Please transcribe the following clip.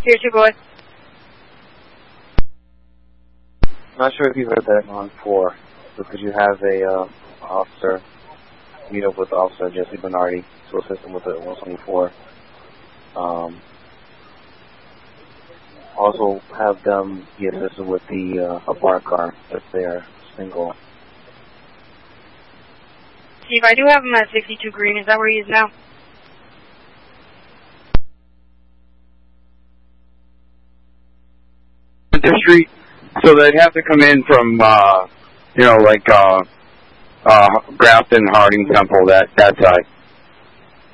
Here, 2, go ahead. I'm not sure if you've heard that on 4, but could you have a officer meet up with Officer Jesse Bernardi to assist him with the 124? Also have them be assisted with a bar car if they are single. Steve, I do have him at 62 Green. Is that where he is now? The street, so they'd have to come in from, Grafton, Harding Temple, that side.